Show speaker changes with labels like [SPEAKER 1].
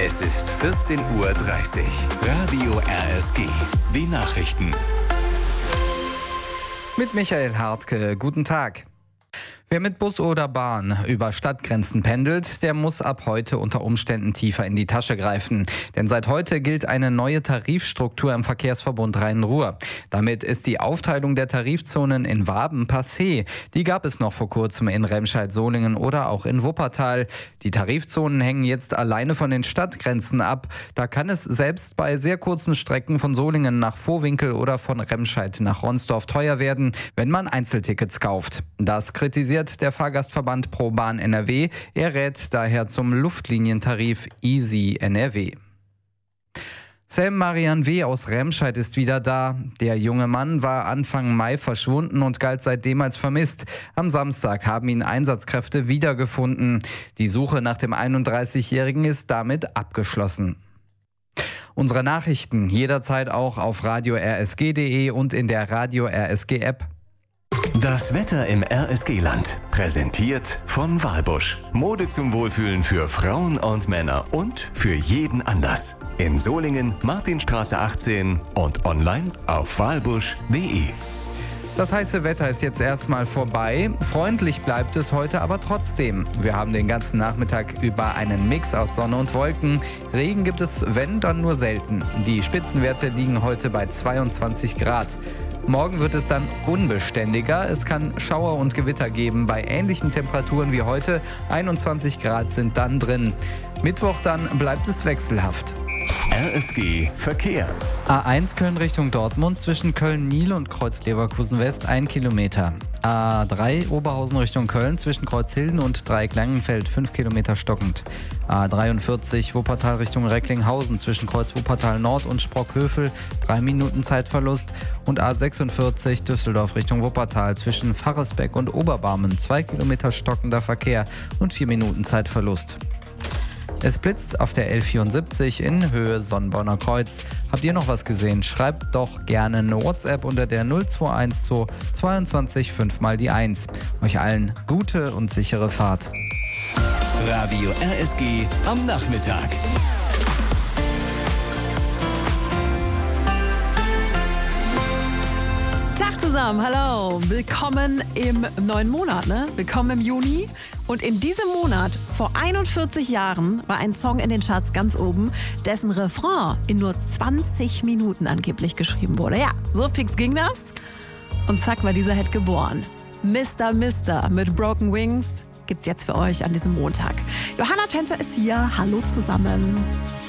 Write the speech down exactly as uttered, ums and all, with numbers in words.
[SPEAKER 1] Es ist vierzehn Uhr dreißig. Radio R S G. Die Nachrichten.
[SPEAKER 2] Mit Michael Hartke. Guten Tag. Wer mit Bus oder Bahn über Stadtgrenzen pendelt, der muss ab heute unter Umständen tiefer in die Tasche greifen. Denn seit heute gilt eine neue Tarifstruktur im Verkehrsverbund Rhein-Ruhr. Damit ist die Aufteilung der Tarifzonen in Waben passé. Die gab es noch vor kurzem in Remscheid-Solingen oder auch in Wuppertal. Die Tarifzonen hängen jetzt alleine von den Stadtgrenzen ab. Da kann es selbst bei sehr kurzen Strecken von Solingen nach Vohwinkel oder von Remscheid nach Ronsdorf teuer werden, wenn man Einzeltickets kauft. Das kritisiert der Fahrgastverband ProBahn N R W. Er rät daher zum Luftlinientarif Easy N R W. Sam Marian W. aus Remscheid ist wieder da. Der junge Mann war Anfang Mai verschwunden und galt seitdem als vermisst. Am Samstag haben ihn Einsatzkräfte wiedergefunden. Die Suche nach dem einunddreißigjährigen ist damit abgeschlossen. Unsere Nachrichten jederzeit auch auf radio r s g punkt d e und in der Radio R S G App.
[SPEAKER 1] Das Wetter im R S G-Land. Präsentiert von Walbusch. Mode zum Wohlfühlen für Frauen und Männer und für jeden Anlass. In Solingen, Martinstraße achtzehn und online auf walbusch punkt d e.
[SPEAKER 2] Das heiße Wetter ist jetzt erstmal vorbei. Freundlich bleibt es heute aber trotzdem. Wir haben den ganzen Nachmittag über einen Mix aus Sonne und Wolken. Regen gibt es, wenn, dann nur selten. Die Spitzenwerte liegen heute bei zweiundzwanzig Grad. Morgen wird es dann unbeständiger. Es kann Schauer und Gewitter geben bei ähnlichen Temperaturen wie heute. einundzwanzig Grad sind dann drin. Mittwoch dann bleibt es wechselhaft.
[SPEAKER 1] R S G Verkehr.
[SPEAKER 2] A eins Köln Richtung Dortmund zwischen Köln-Niel und Kreuz-Leverkusen West ein Kilometer. A drei Oberhausen Richtung Köln zwischen Kreuzhilden und Dreieck-Langenfeld fünf Kilometer stockend. A dreiundvierzig Wuppertal Richtung Recklinghausen zwischen Kreuz Wuppertal Nord und Sprockhövel drei Minuten Zeitverlust. Und A sechsundvierzig Düsseldorf Richtung Wuppertal zwischen Pfarrersbeck und Oberbarmen zwei Kilometer stockender Verkehr und vier Minuten Zeitverlust. Es blitzt auf der L vierundsiebzig in Höhe Sonnenborner Kreuz. Habt ihr noch was gesehen? Schreibt doch gerne eine WhatsApp unter der null zwei eins zwei zweiundzwanzig fünf mal die eins. Euch allen gute und sichere Fahrt.
[SPEAKER 1] Radio R S G am Nachmittag.
[SPEAKER 3] Tag zusammen, hallo, willkommen im neuen Monat, ne? Willkommen im Juni. Und in diesem Monat, vor einundvierzig Jahren, war ein Song in den Charts ganz oben, dessen Refrain in nur zwanzig Minuten angeblich geschrieben wurde. Ja, so fix ging das. Und zack war dieser Hit geboren. Mister Mister mit Broken Wings gibt's jetzt für euch an diesem Montag. Johanna Tänzer ist hier. Hallo zusammen.